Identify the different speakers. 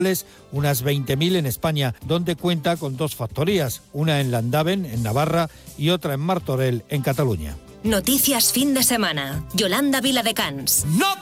Speaker 1: unas 20.000 en España, donde cuenta con 2 factorías, una en Landaven, en Navarra, y otra en Martorell, en Cataluña.
Speaker 2: Noticias fin de semana. Yolanda Viladecans.
Speaker 3: ¡No